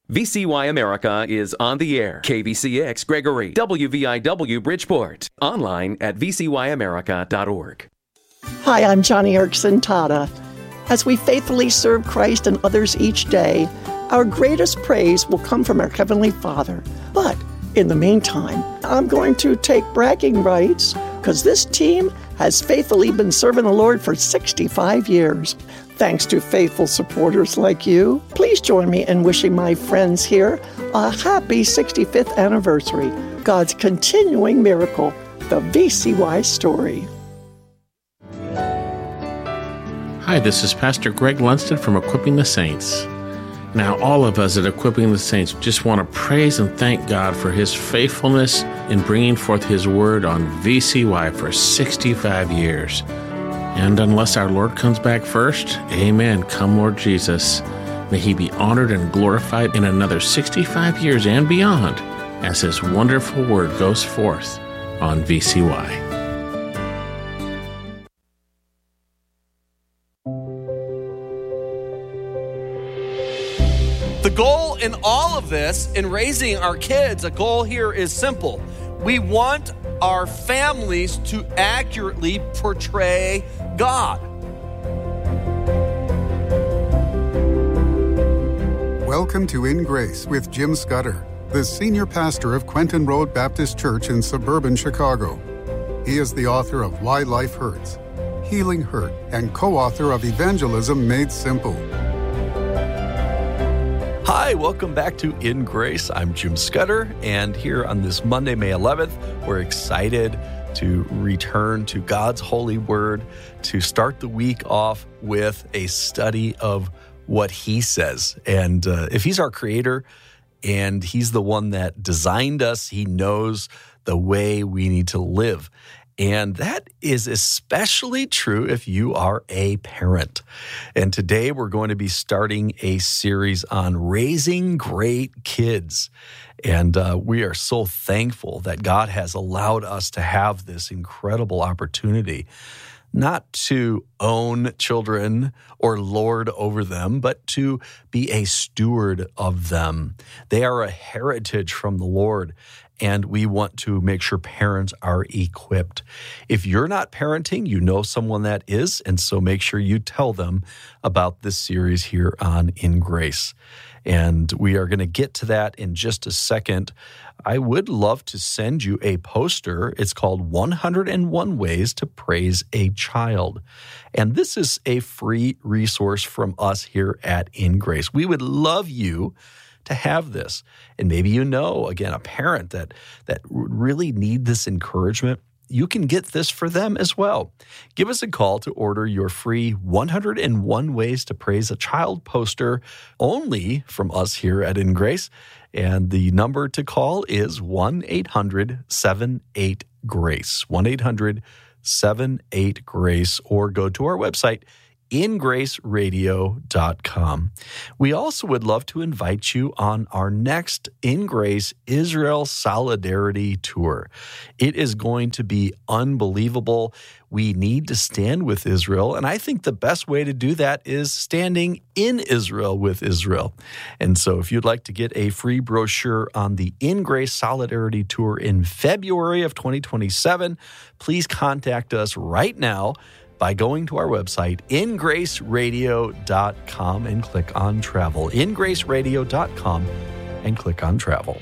VCY America is on the air. KVCX Gregory, WVIW Bridgeport. Online at vcyamerica.org. Hi, I'm Johnny Erickson Tada. As we faithfully serve Christ and others each day, our greatest praise will come from our Heavenly Father. But in the meantime, I'm going to take bragging rights because this team has faithfully been serving the Lord for 65 years. Thanks to faithful supporters like you, please join me in wishing my friends here a happy 65th anniversary. God's continuing miracle, the VCY story. Hi, this is Pastor Greg Lunston from Equipping the Saints. Now, all of us at Equipping the Saints just want to praise and thank God for His faithfulness in bringing forth His Word on VCY for 65 years. And unless our Lord comes back first, amen, come Lord Jesus. May He be honored and glorified in another 65 years and beyond as His wonderful Word goes forth on VCY. The goal in all of this, in raising our kids, a goal here is simple. We want our families to accurately portray God. Welcome to In Grace with Jim Scudder, the senior pastor of Quentin Road Baptist Church in suburban Chicago. He is the author of Why Life Hurts, Healing Hurt, and co-author of Evangelism Made Simple. Hi, welcome back to In Grace. I'm Jim Scudder, and here on this Monday, May 11th, we're excited to return to God's holy word, to start the week off with a study of what He says. And if He's our creator and He's the one that designed us, He knows the way we need to live. And that is especially true if you are a parent. And today we're going to be starting a series on raising great kids. And we are so thankful that God has allowed us to have this incredible opportunity, not to own children or lord over them, but to be a steward of them. They are a heritage from the Lord, and we want to make sure parents are equipped. If you're not parenting, you know someone that is, and so make sure you tell them about this series here on In Grace. And we are going to get to that in just a second. I would love to send you a poster. It's called 101 Ways to Praise a Child. And this is a free resource from us here at In Grace. We would love you to have this. And maybe you know, again, a parent that really need this encouragement. You can get this for them as well. Give us a call to order your free 101 Ways to Praise a Child poster only from us here at In Grace. And the number to call is 1-800-78-GRACE, 1-800-78-GRACE, or go to our website, ingraceradio.com. We also would love to invite you on our next In Grace Israel Solidarity Tour. It is going to be unbelievable. We need to stand with Israel, and I think the best way to do that is standing in Israel with Israel. And so if you'd like to get a free brochure on the In Grace Solidarity Tour in February of 2027, please contact us right now by going to our website, ingraceradio.com, and click on Travel. Ingraceradio.com and click on Travel.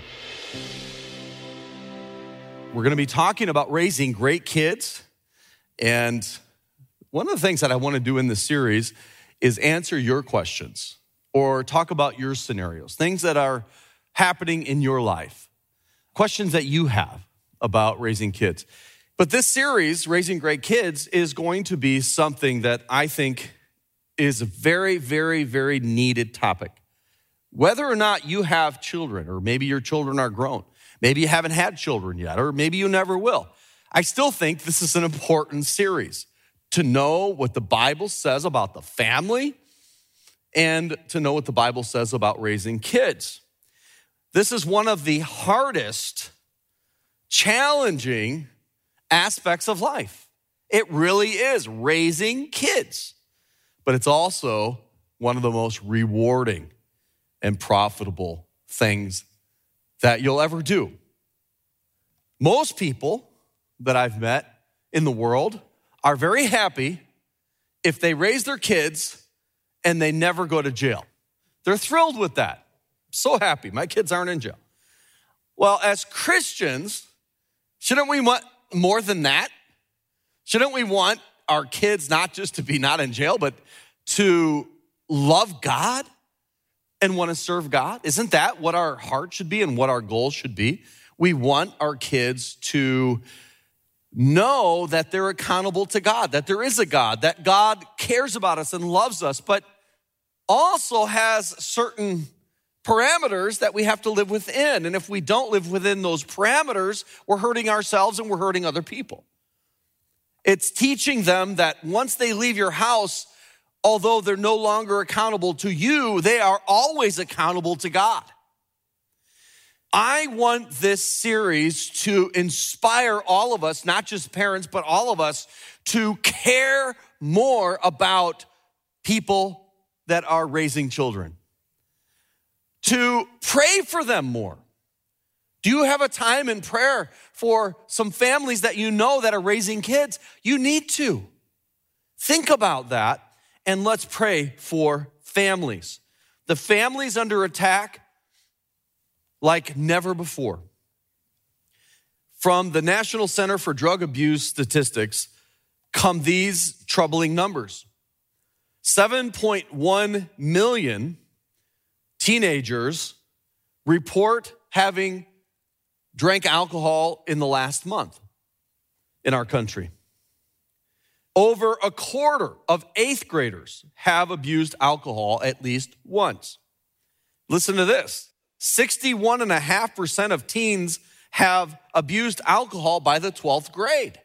We're going to be talking about raising great kids. And one of the things that I want to do in this series is answer your questions or talk about your scenarios, things that are happening in your life, questions that you have about raising kids. But this series, Raising Great Kids, is going to be something that I think is a very, very, very needed topic. Whether or not you have children, or maybe your children are grown, maybe you haven't had children yet, or maybe you never will, I still think this is an important series to know what the Bible says about the family and to know what the Bible says about raising kids. This is one of the hardest, challenging aspects of life. It really is raising kids, but it's also one of the most rewarding and profitable things that you'll ever do. Most people that I've met in the world are very happy if they raise their kids and they never go to jail. They're thrilled with that. So happy, my kids aren't in jail. Well, as Christians, shouldn't we want more than that? Shouldn't we want our kids not just to be not in jail, but to love God and want to serve God? Isn't that what our heart should be and what our goal should be? We want our kids to know that they're accountable to God, that there is a God, that God cares about us and loves us, but also has certain parameters that we have to live within. And if we don't live within those parameters, we're hurting ourselves and we're hurting other people. It's teaching them that once they leave your house, although they're no longer accountable to you, they are always accountable to God. I want this series to inspire all of us, not just parents, but all of us, to care more about people that are raising children, to pray for them more. Do you have a time in prayer for some families that you know that are raising kids? You need to. Think about that, and let's pray for families. The families under attack like never before. From the National Center for Drug Abuse Statistics come these troubling numbers. 7.1 million teenagers report having drank alcohol in the last month in our country. Over a quarter of 8th graders have abused alcohol at least once. Listen to this. 61.5% of teens have abused alcohol by the 12th grade.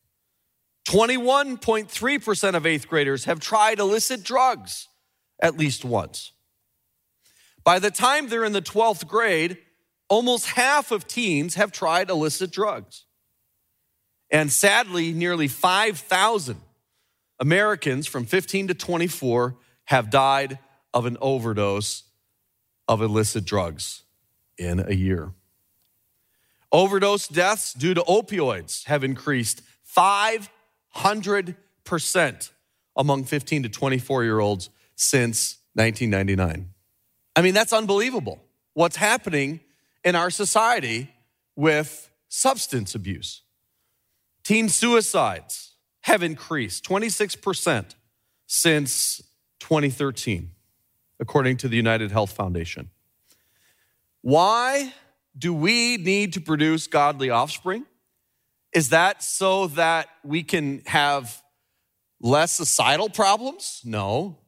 21.3% of 8th graders have tried illicit drugs at least once. By the time they're in the 12th grade, almost half of teens have tried illicit drugs. And sadly, nearly 5,000 Americans from 15 to 24 have died of an overdose of illicit drugs in a year. Overdose deaths due to opioids have increased 500% among 15 to 24-year-olds since 1999. I mean, that's unbelievable what's happening in our society with substance abuse. Teen suicides have increased 26% since 2013, according to the United Health Foundation. Why do we need to produce godly offspring? Is that so that we can have less societal problems? No.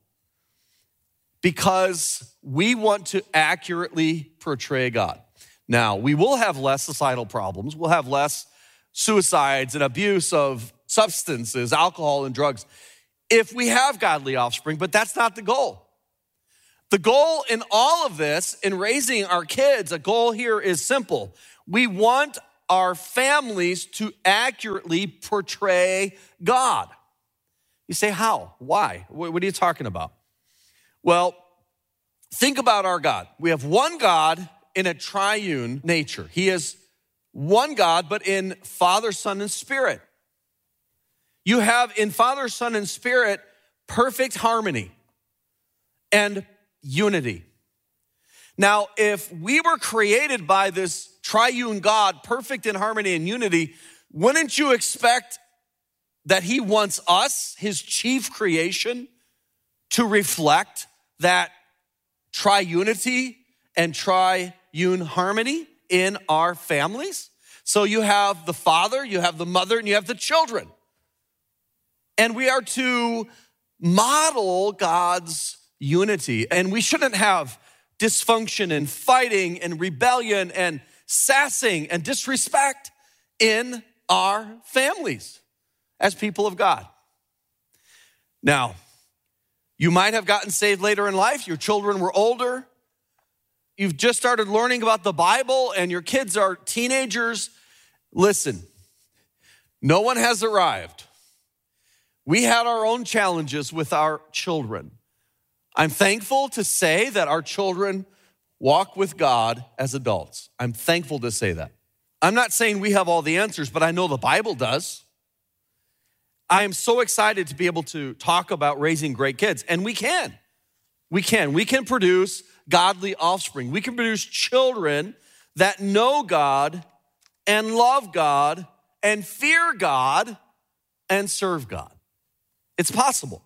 Because we want to accurately portray God. Now, we will have less societal problems. We'll have less suicides and abuse of substances, alcohol, and drugs if we have godly offspring, but that's not the goal. The goal in all of this, in raising our kids, a goal here is simple. We want our families to accurately portray God. You say, how? Why? What are you talking about? Well, think about our God. We have one God in a triune nature. He is one God, but in Father, Son, and Spirit. You have in Father, Son, and Spirit perfect harmony and unity. Now, if we were created by this triune God, perfect in harmony and unity, wouldn't you expect that he wants us, his chief creation, to reflect that triunity and triune harmony in our families? So you have the father, you have the mother, and you have the children. And we are to model God's unity. And we shouldn't have dysfunction and fighting and rebellion and sassing and disrespect in our families as people of God. Now, you might have gotten saved later in life. Your children were older. You've just started learning about the Bible and your kids are teenagers. Listen, no one has arrived. We had our own challenges with our children. I'm thankful to say that our children walk with God as adults. I'm thankful to say that. I'm not saying we have all the answers, but I know the Bible does. I am so excited to be able to talk about raising great kids, and we can. We can produce godly offspring. We can produce children that know God and love God and fear God and serve God. It's possible.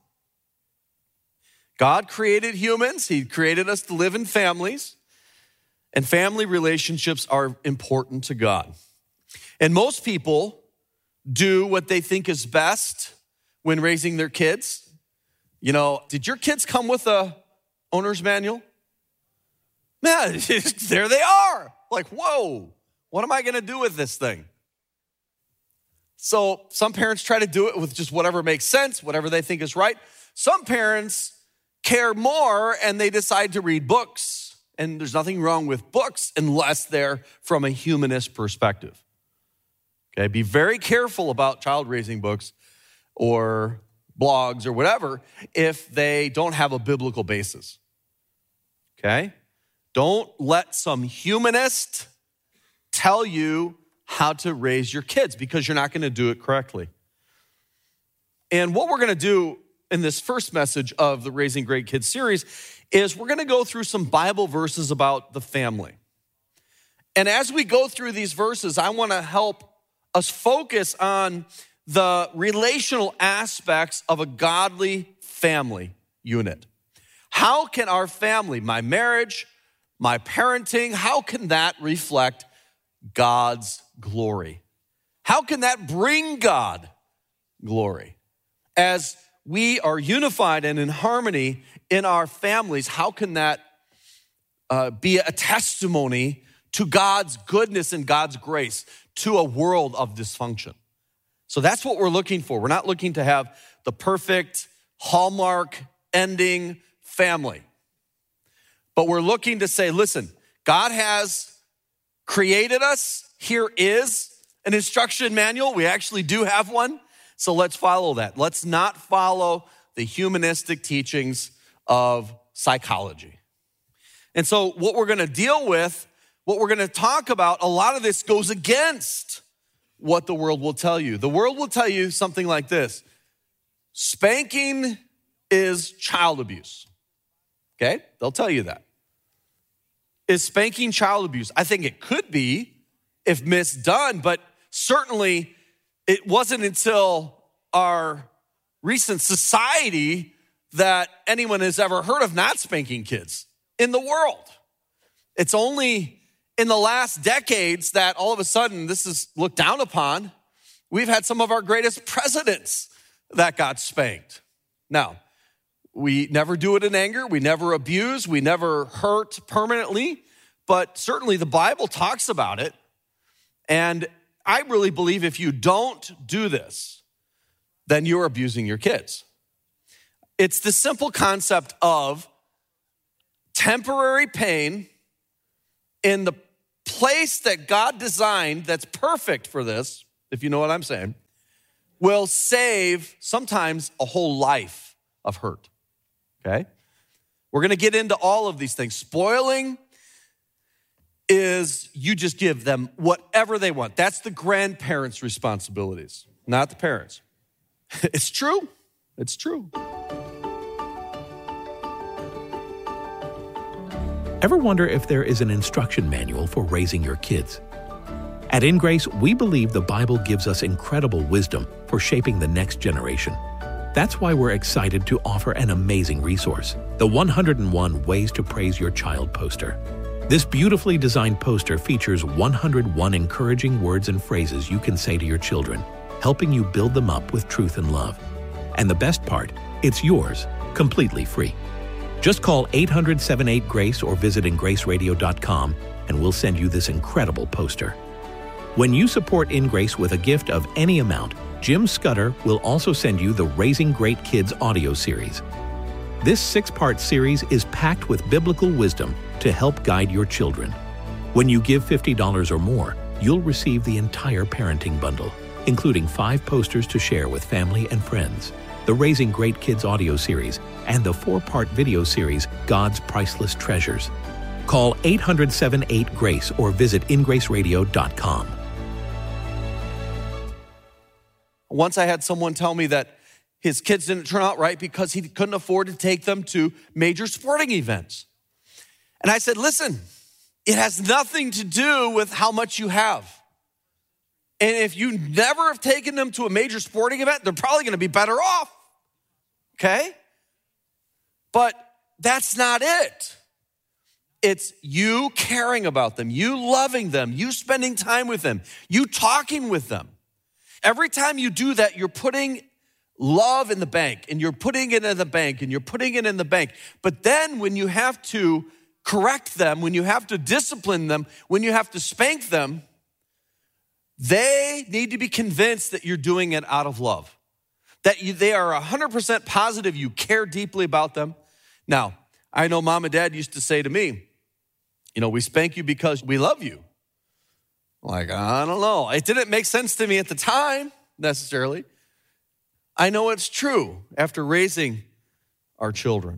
God created humans. He created us to live in families, and family relationships are important to God. And most people do what they think is best when raising their kids. You know, did your kids come with a owner's manual? Man, there they are. Like, whoa, what am I going to do with this thing? So some parents try to do it with just whatever makes sense, whatever they think is right. Some parents care more and they decide to read books. And there's nothing wrong with books unless they're from a humanist perspective. Okay, be very careful about child raising books or blogs or whatever if they don't have a biblical basis. Okay? Don't let some humanist tell you how to raise your kids because you're not going to do it correctly. And what we're going to do in this first message of the Raising Great Kids series is we're going to go through some Bible verses about the family. And as we go through these verses, I want to help us focus on the relational aspects of a godly family unit. How can our family, my marriage, my parenting, how can that reflect God's glory? How can that bring God glory? As we are unified and in harmony in our families, how can that be a testimony to God's goodness and God's grace to a world of dysfunction? So that's what we're looking for. We're not looking to have the perfect Hallmark ending family. But we're looking to say, listen, God has created us. Here is an instruction manual. We actually do have one. So let's follow that. Let's not follow the humanistic teachings of psychology. And so what we're going to deal with, what we're going to talk about, a lot of this goes against what the world will tell you. The world will tell you something like this: spanking is child abuse. Okay? They'll tell you that. Is spanking child abuse? I think it could be if misdone, but certainly it wasn't until our recent society that anyone has ever heard of not spanking kids in the world. It's only in the last decades that all of a sudden this is looked down upon. We've had some of our greatest presidents that got spanked. Now, we never do it in anger. We never abuse. We never hurt permanently. But certainly the Bible talks about it. And I really believe if you don't do this, then you're abusing your kids. It's the simple concept of temporary pain in the place that God designed that's perfect for this, if you know what I'm saying, will save sometimes a whole life of hurt. Okay? We're going to get into all of these things. Spoiling is you just give them whatever they want. That's the grandparents' responsibilities, not the parents. It's true. It's true. Ever wonder if there is an instruction manual for raising your kids? At In Grace, we believe the Bible gives us incredible wisdom for shaping the next generation. That's why we're excited to offer an amazing resource, the 101 Ways to Praise Your Child poster. This beautifully designed poster features 101 encouraging words and phrases you can say to your children, helping you build them up with truth and love. And the best part, it's yours, completely free. Just call 800-78-GRACE or visit ingraceradio.com and we'll send you this incredible poster. When you support In Grace with a gift of any amount, Jim Scudder will also send you the Raising Great Kids audio series. This 6-part series is packed with biblical wisdom to help guide your children. When you give $50 or more, you'll receive the entire parenting bundle, including 5 posters to share with family and friends, the Raising Great Kids audio series, and the 4-part video series, God's Priceless Treasures. Call 800-78-GRACE or visit ingraceradio.com. Once I had someone tell me that his kids didn't turn out right because he couldn't afford to take them to major sporting events. And I said, listen, it has nothing to do with how much you have. And if you never have taken them to a major sporting event, they're probably going to be better off. Okay? But that's not it. It's you caring about them, you loving them, you spending time with them, you talking with them. Every time you do that, you're putting love in the bank, and you're putting it in the bank, and you're putting it in the bank. But then when you have to correct them, when you have to discipline them, when you have to spank them, they need to be convinced that you're doing it out of love, that they are 100% positive you care deeply about them. Now, I know mom and dad used to say to me, we spank you because we love you. Like, I don't know. It didn't make sense to me at the time, necessarily. I know it's true after raising our children.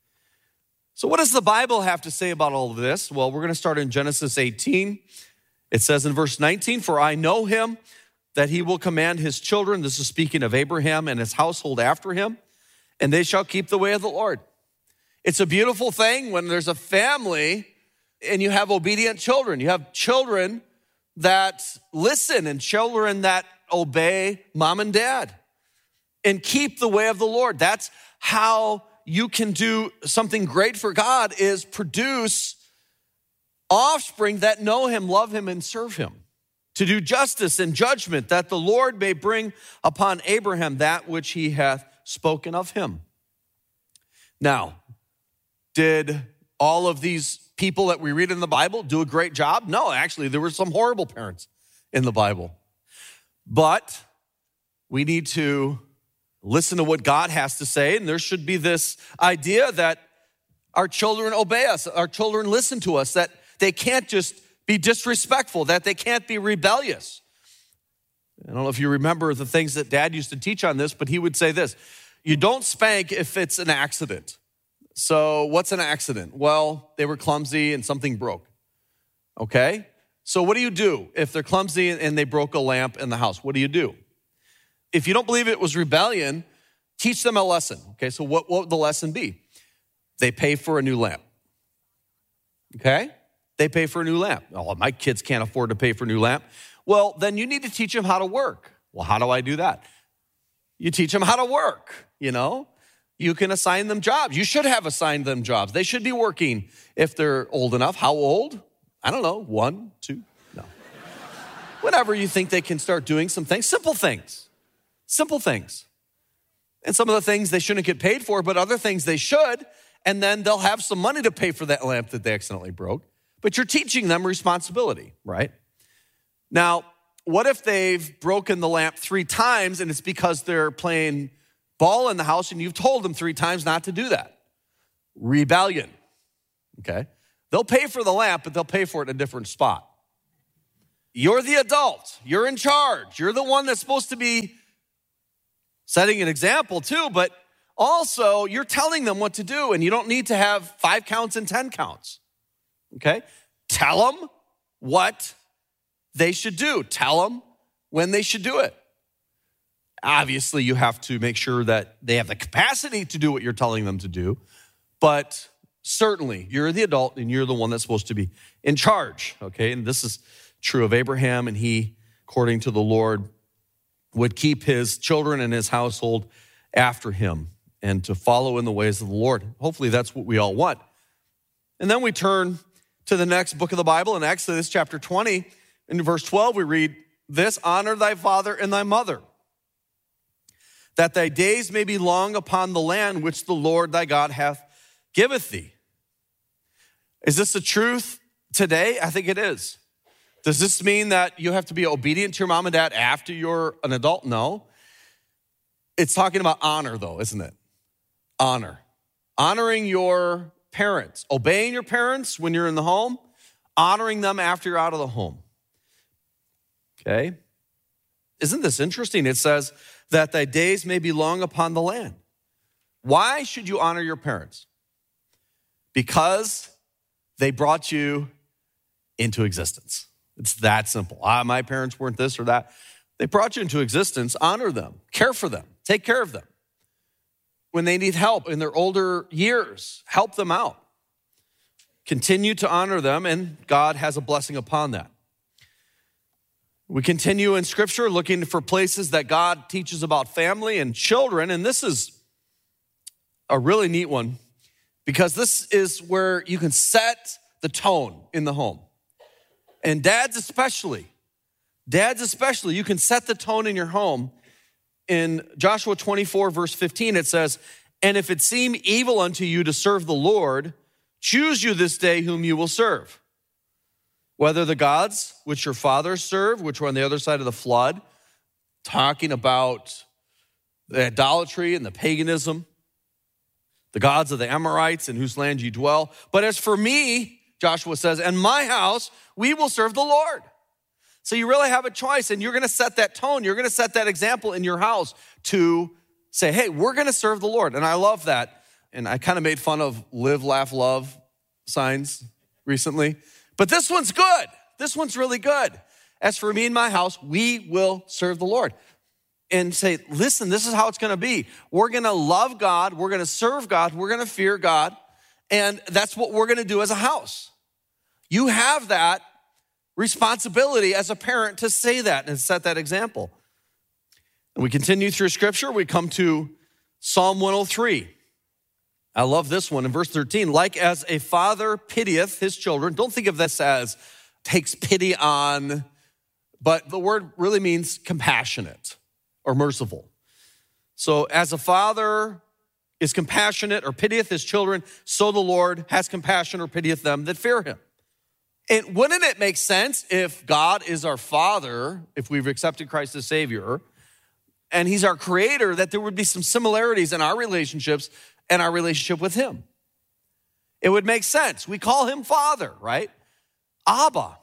So what does the Bible have to say about all of this? Well, we're going to start in Genesis 18. It says in verse 19, "For I know him, that he will command his children," this is speaking of Abraham and his household after him, "and they shall keep the way of the Lord." It's a beautiful thing when there's a family and you have obedient children. You have children that listen and children that obey mom and dad and keep the way of the Lord. That's how you can do something great for God, is produce offspring that know him, love him, and serve him. To do justice and judgment, that the Lord may bring upon Abraham that which he hath spoken of him. Now, did all of these people that we read in the Bible do a great job? No, actually, there were some horrible parents in the Bible. But we need to listen to what God has to say, and there should be this idea that our children obey us, our children listen to us, that they can't just be disrespectful, that they can't be rebellious. I don't know if you remember the things that Dad used to teach on this, but he would say this: you don't spank if it's an accident. So what's an accident? Well, they were clumsy and something broke. Okay? So what do you do if they're clumsy and they broke a lamp in the house? What do you do? If you don't believe it was rebellion, teach them a lesson. Okay, so what would the lesson be? They pay for a new lamp. Okay? They pay for a new lamp. Oh, my kids can't afford to pay for a new lamp. Well, then you need to teach them how to work. Well, how do I do that? You teach them how to work, You can assign them jobs. You should have assigned them jobs. They should be working if they're old enough. How old? I don't know, 1, 2, no. Whenever you think they can start doing some things, simple things. Simple things. And some of the things they shouldn't get paid for, but other things they should, and then they'll have some money to pay for that lamp that they accidentally broke. But you're teaching them responsibility, right? Now, what if they've broken the lamp 3 times and it's because they're playing ball in the house and you've told them 3 times not to do that? Rebellion, okay? They'll pay for the lamp, but they'll pay for it in a different spot. You're the adult. You're in charge. You're the one that's supposed to be setting an example too, but also you're telling them what to do, and you don't need to have 5 counts and 10 counts, okay? Tell them what they should do. Tell them when they should do it. Obviously, you have to make sure that they have the capacity to do what you're telling them to do, but certainly you're the adult and you're the one that's supposed to be in charge, okay? And this is true of Abraham, and he, according to the Lord, would keep his children and his household after him and to follow in the ways of the Lord. Hopefully that's what we all want. And then we turn to the next book of the Bible in Exodus chapter 20. In verse 12, we read this: "Honor thy father and thy mother, that thy days may be long upon the land which the Lord thy God hath giveth thee." Is this the truth today? I think it is. Does this mean that you have to be obedient to your mom and dad after you're an adult? No. It's talking about honor, though, isn't it? Honor. Honoring your parents. Obeying your parents when you're in the home. Honoring them after you're out of the home. Okay? Isn't this interesting? It says that thy days may be long upon the land. Why should you honor your parents? Because They brought you into existence. It's that simple. My parents weren't this or that. They brought you into existence. Honor them. Care for them. Take care of them. When they need help in their older years, help them out. Continue to honor them, and God has a blessing upon that. We continue in Scripture looking for places that God teaches about family and children, and this is a really neat one because this is where you can set the tone in the home. And dads especially, you can set the tone in your home. In Joshua 24, verse 15, it says, "And if it seem evil unto you to serve the Lord, choose you this day whom you will serve. Whether the gods which your fathers served, which were on the other side of the flood," talking about the idolatry and the paganism, "the gods of the Amorites in whose land you dwell. But as for me," Joshua says, "and my house, we will serve the Lord." So you really have a choice, and you're going to set that tone. You're going to set that example in your house to say, hey, we're going to serve the Lord. And I love that. And I kind of made fun of live, laugh, love signs recently. But this one's good. This one's really good. "As for me and my house, we will serve the Lord." And say, listen, this is how it's going to be. We're going to love God. We're going to serve God. We're going to fear God. And that's what we're going to do as a house. You have that responsibility as a parent to say that and set that example. And we continue through Scripture. We come to Psalm 103. I love this one in verse 13. "Like as a father pitieth his children." Don't think of this as takes pity on, but the word really means compassionate or merciful. So as a father is compassionate or pitieth his children, so the Lord has compassion or pitieth them that fear him. And wouldn't it make sense if God is our Father, if we've accepted Christ as Savior, and He's our Creator, that there would be some similarities in our relationships and our relationship with Him? It would make sense. We call Him Father, right? Abba.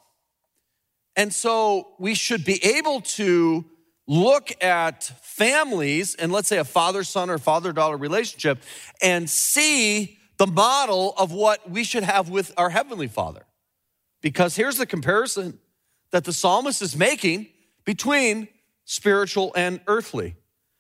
And so we should be able to look at families, and let's say a father-son or father-daughter relationship, and see the model of what we should have with our Heavenly Father. Because here's the comparison that the psalmist is making between spiritual and earthly.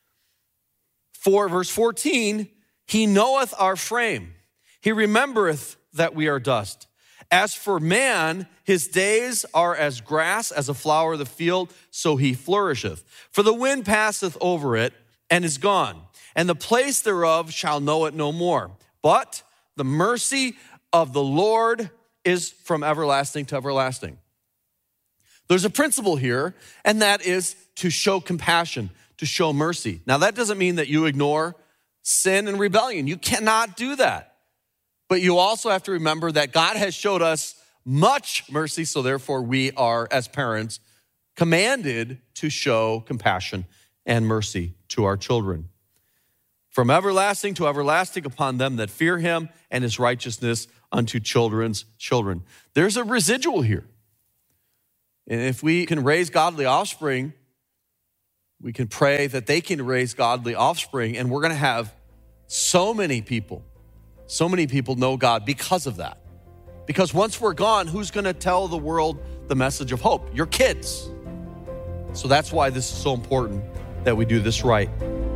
For verse 14, "He knoweth our frame. He remembereth that we are dust. As for man, his days are as grass, as a flower of the field, so he flourisheth. For the wind passeth over it and is gone, and the place thereof shall know it no more. But the mercy of the Lord is from everlasting to everlasting." There's a principle here, and that is to show compassion, to show mercy. Now, that doesn't mean that you ignore sin and rebellion. You cannot do that. But you also have to remember that God has showed us much mercy, so therefore we are, as parents, commanded to show compassion and mercy to our children. "From everlasting to everlasting upon them that fear him, and his righteousness unto children's children." There's a residual here. And if we can raise godly offspring, we can pray that they can raise godly offspring, and we're going to have so many people know God because of that. Because once we're gone, who's going to tell the world the message of hope? Your kids. So that's why this is so important that we do this right.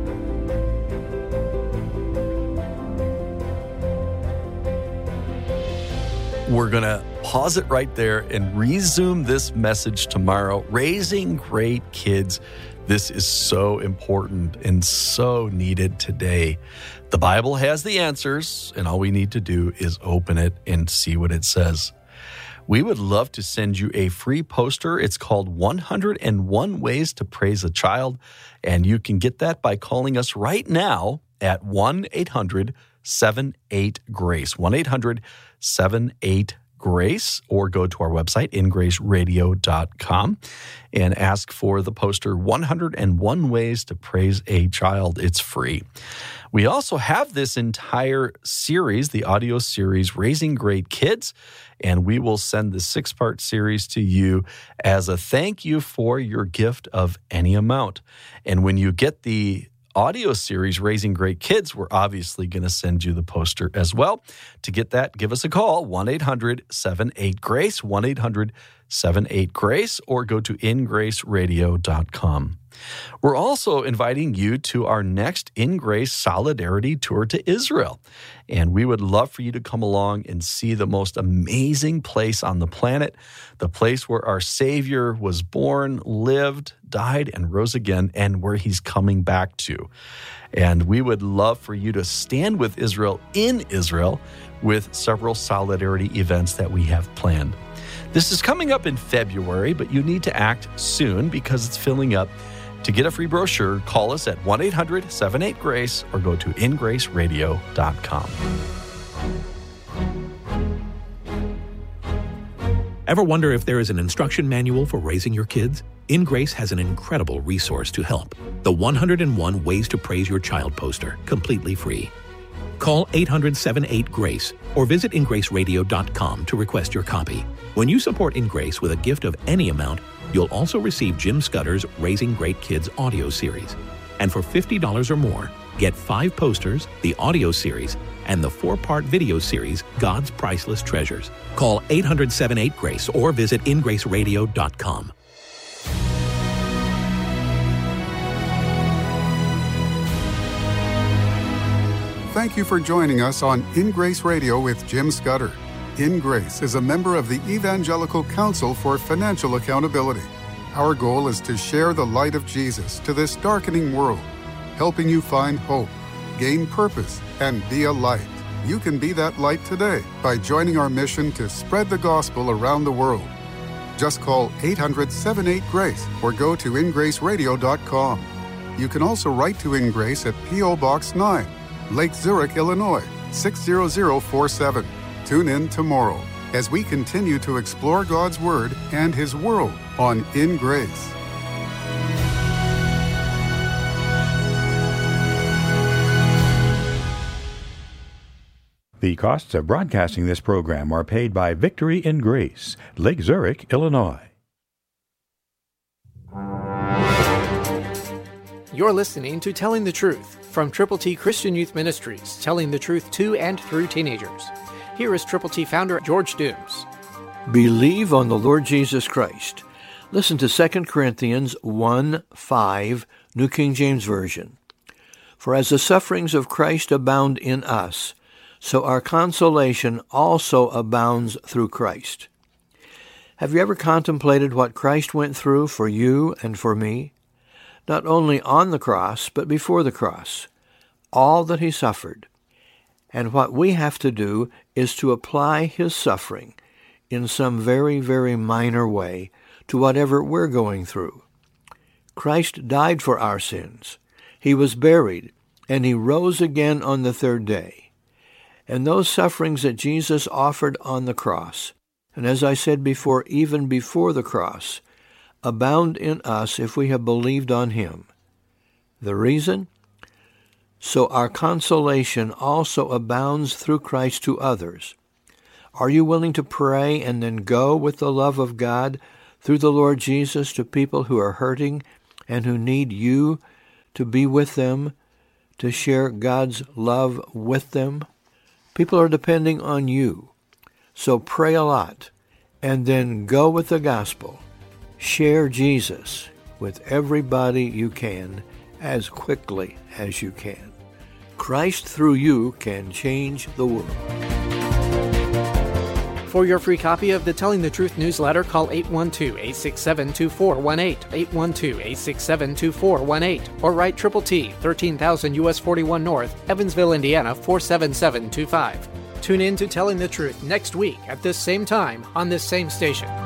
We're going to pause it right there and resume this message tomorrow. Raising great kids. This is so important and so needed today. The Bible has the answers, and all we need to do is open it and see what it says. We would love to send you a free poster. It's called 101 Ways to Praise a Child, and you can get that by calling us right now at 1-800-78-GRACE, 1-800-78-GRACE, or go to our website, ingraceradio.com, and ask for the poster 101 Ways to Praise a Child. It's free. We also have this entire series, the audio series, Raising Great Kids, and we will send the 6-part series to you as a thank you for your gift of any amount. And when you get the audio series, Raising Great Kids, we're obviously going to send you the poster as well. To get that, give us a call, 1-800-78-GRACE, 1-800-78-GRACE, or go to ingraceradio.com. We're also inviting you to our next In Grace Solidarity Tour to Israel. And we would love for you to come along and see the most amazing place on the planet, the place where our Savior was born, lived, died, and rose again, and where he's coming back to. And we would love for you to stand with Israel in Israel with several solidarity events that we have planned. This is coming up in February, but you need to act soon because it's filling up. To get a free brochure, call us at 1-800-78-GRACE or go to ingraceradio.com. Ever wonder if there is an instruction manual for raising your kids? In Grace has an incredible resource to help. The 101 Ways to Praise Your Child poster, completely free. Call 800-78-GRACE or visit ingraceradio.com to request your copy. When you support In Grace with a gift of any amount, you'll also receive Jim Scudder's Raising Great Kids audio series. And for $50 or more, get 5 posters, the audio series, and the 4-part video series, God's Priceless Treasures. Call 800-78-GRACE or visit ingraceradio.com. Thank you for joining us on In Grace Radio with Jim Scudder. In Grace is a member of the Evangelical Council for Financial Accountability. Our goal is to share the light of Jesus to this darkening world, helping you find hope, gain purpose, and be a light. You can be that light today by joining our mission to spread the gospel around the world. Just call 800-78-GRACE or go to ingraceradio.com. You can also write to In Grace at P.O. Box 9, Lake Zurich, Illinois, 60047. Tune in tomorrow as we continue to explore God's Word and His world on In Grace. The costs of broadcasting this program are paid by Victory in Grace, Lake Zurich, Illinois. You're listening to Telling the Truth from Triple T Christian Youth Ministries, telling the truth to and through teenagers. Here is Triple T founder George Dooms. Believe on the Lord Jesus Christ. Listen to 2 Corinthians 1:5, New King James Version. For as the sufferings of Christ abound in us, so our consolation also abounds through Christ. Have you ever contemplated what Christ went through for you and for me? Not only on the cross, but before the cross. All that he suffered. And what we have to do is to apply his suffering in some very, very minor way to whatever we're going through. Christ died for our sins. He was buried, and he rose again on the 3rd day. And those sufferings that Jesus offered on the cross, and as I said before, even before the cross, abound in us if we have believed on him. The reason? So our consolation also abounds through Christ to others. Are you willing to pray and then go with the love of God through the Lord Jesus to people who are hurting and who need you to be with them, to share God's love with them? People are depending on you. So pray a lot and then go with the gospel. Share Jesus with everybody you can as quickly as you can. Christ through you can change the world. For your free copy of the Telling the Truth newsletter, call 812-867-2418, 812-867-2418, or write Triple T, 13,000 U.S. 41 North, Evansville, Indiana, 47725. Tune in to Telling the Truth next week at this same time on this same station.